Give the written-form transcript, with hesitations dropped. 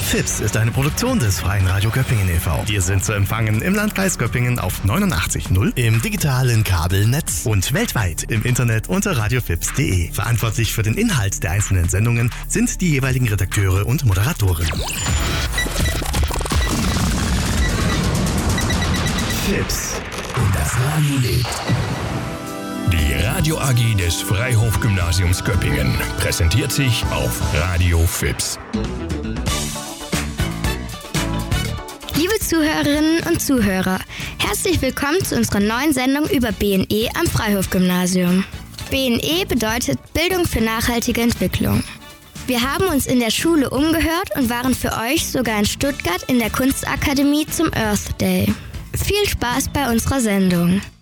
FIPS ist eine Produktion des Freien Radio Göppingen e.V. Wir sind zu empfangen im Landkreis Göppingen auf 89.0, im digitalen Kabelnetz und weltweit im Internet unter radiofips.de. Verantwortlich für den Inhalt der einzelnen Sendungen sind die jeweiligen Redakteure und Moderatoren. FIPS. Und das Radio lebt. Die Radio AG des Freihof-Gymnasiums Göppingen präsentiert sich auf Radio FIPS. Liebe Zuhörerinnen und Zuhörer, herzlich willkommen zu unserer neuen Sendung über BNE am Freihof-Gymnasium. BNE bedeutet Bildung für nachhaltige Entwicklung. Wir haben uns in der Schule umgehört und waren für euch sogar in Stuttgart in der Kunstakademie zum Earth Day. Viel Spaß bei unserer Sendung.